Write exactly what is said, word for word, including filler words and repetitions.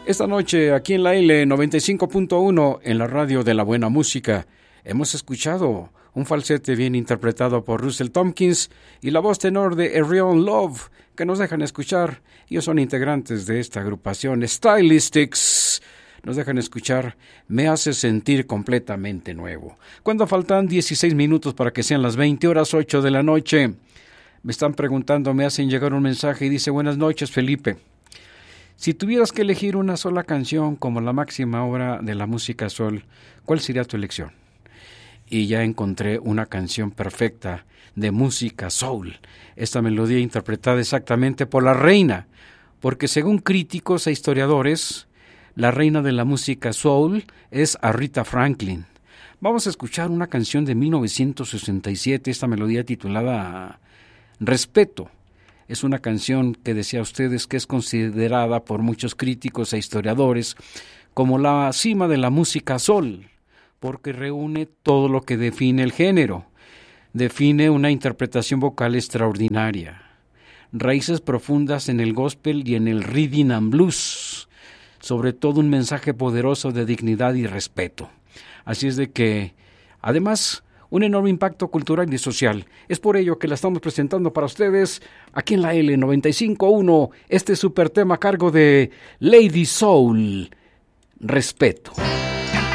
Esta noche, aquí en la L noventa y cinco punto uno, en la radio de la buena música, hemos escuchado un falsete bien interpretado por Russell Tompkins y la voz tenor de Arion Love, que nos dejan escuchar. Ellos son integrantes de esta agrupación Stylistics. Nos dejan escuchar Me hace sentir completamente nuevo. Cuando faltan dieciséis minutos para que sean las veinte horas ocho de la noche, me están preguntando, me hacen llegar un mensaje y dice: buenas noches, Felipe. Si tuvieras que elegir una sola canción como la máxima obra de la música soul, ¿cuál sería tu elección? Y ya encontré una canción perfecta de música soul. Esta melodía interpretada exactamente por la reina, porque según críticos e historiadores, la reina de la música soul es Aretha Franklin. Vamos a escuchar una canción de mil novecientos sesenta y siete, esta melodía titulada Respeto. Es una canción que decía a ustedes que es considerada por muchos críticos e historiadores como la cima de la música soul, porque reúne todo lo que define el género. Define una interpretación vocal extraordinaria, raíces profundas en el gospel y en el rhythm and blues, sobre todo un mensaje poderoso de dignidad y respeto. Así es de que, además, un enorme impacto cultural y social. Es por ello que la estamos presentando para ustedes aquí en la L noventa y cinco punto uno, este super tema a cargo de Lady Soul, Respeto.